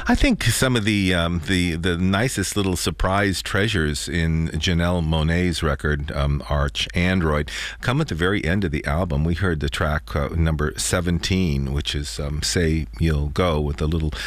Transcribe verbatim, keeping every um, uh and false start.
I think some of the um, the the nicest little surprise treasures in Janelle Monáe's record, um, Arch Android, come at the very end of the album. We heard the track uh, number seventeen, which is um, Say You'll Go, with a little